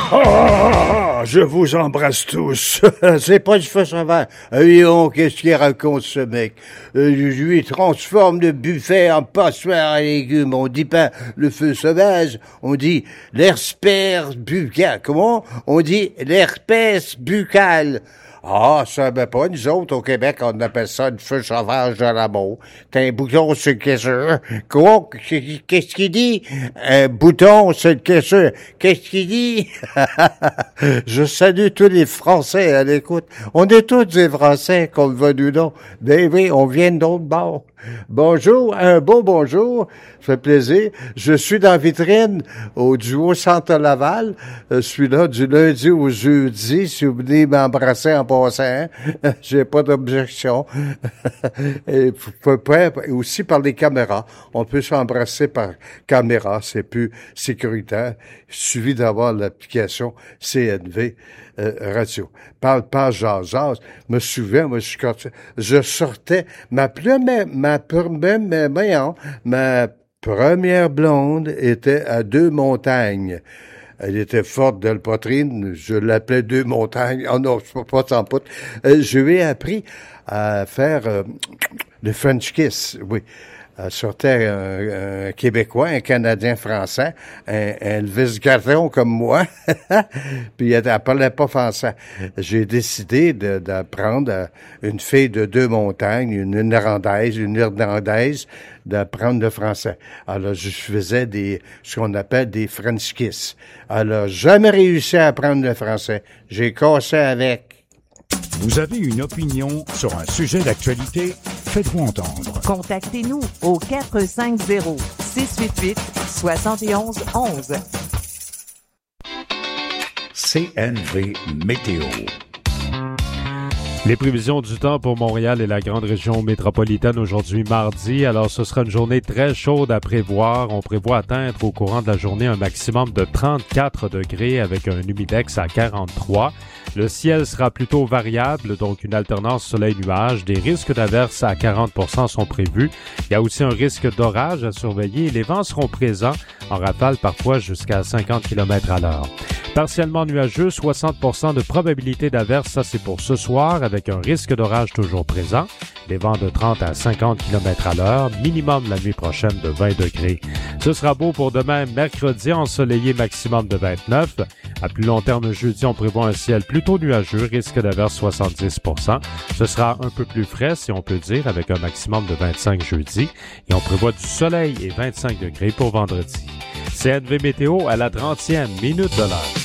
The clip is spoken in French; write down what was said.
Ah, je vous embrasse tous. C'est pas du feu sauvage. Voyons, qu'est-ce qu'il raconte ce mec? Lui transforme le buffet en passoire à légumes. On dit pas le feu sauvage, on dit l'herpès buccal. Comment? On dit l'herpès buccal. Ah, ça ben pas. Nous autres, au Québec, on appelle ça le feu sauvage de l'amour. T'as un bouton sur le caisseur. Quoi? Qu'est-ce qu'il dit? Un bouton sur le caisseur. Qu'est-ce qu'il dit? Je salue tous les Français à l'écoute. On est tous des Français, qu'on le veuille ou non. Ben oui, on vient d'autre bord. Bonjour, un beau bonjour, ça fait plaisir. Je suis dans la vitrine au duo Centre Laval. Je suis là du lundi au jeudi, si vous venez m'embrasser en passant. J'ai pas d'objection. Et aussi par les caméras. On peut s'embrasser par caméra, c'est plus sécuritaire. Il suffit d'avoir l'application CNV radio. Parle pas jase. Me souviens, moi, je sortais ma première blonde était à Deux-Montagnes. Elle était forte de la poitrine, je l'appelais Deux-Montagnes. Oh non, je peux pas s'en foutre. Je lui ai appris à faire le French kiss, oui. Elle sortait un Québécois, un Canadien français, un Elvis Gratton comme moi, puis elle parlait pas français. J'ai décidé d'apprendre une fille de Deux-Montagnes, une Irlandaise, d'apprendre le français. Alors, je faisais ce qu'on appelle des French kiss. Elle a jamais réussi à apprendre le français. J'ai cassé avec. Vous avez une opinion sur un sujet d'actualité? Faites-vous entendre. Contactez-nous au 450-688-7111. CNV Météo. Les prévisions du temps pour Montréal et la grande région métropolitaine aujourd'hui mardi. Alors, ce sera une journée très chaude à prévoir. On prévoit atteindre au courant de la journée un maximum de 34 degrés avec un humidex à 43. Le ciel sera plutôt variable, donc une alternance soleil-nuage. Des risques d'averses à 40% sont prévus. Il y a aussi un risque d'orage à surveiller. Les vents seront présents en rafale parfois jusqu'à 50 km à l'heure. Partiellement nuageux, 60% de probabilité d'averse, ça c'est pour ce soir, avec un risque d'orage toujours présent. Des vents de 30 à 50 km à l'heure, minimum la nuit prochaine de 20 degrés. Ce sera beau pour demain, mercredi, ensoleillé maximum de 29. À plus long terme, jeudi, on prévoit un ciel plutôt nuageux, risque d'averse 70%. Ce sera un peu plus frais, si on peut dire, avec un maximum de 25 jeudi. Et on prévoit du soleil et 25 degrés pour vendredi. CNV Météo à la 30e minute de l'heure.